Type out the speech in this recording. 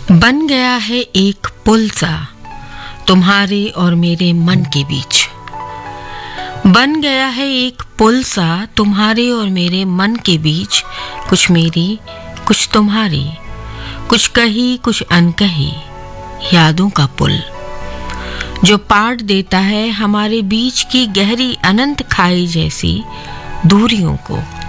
बन गया है एक पुल सा तुम्हारे और मेरे मन के बीच। बन गया है एक पुल सा तुम्हारे और मेरे मन के बीच। कुछ मेरी कुछ तुम्हारी, कुछ कही कुछ अनकही यादों का पुल, जो पाट देता है हमारे बीच की गहरी अनंत खाई जैसी दूरियों को।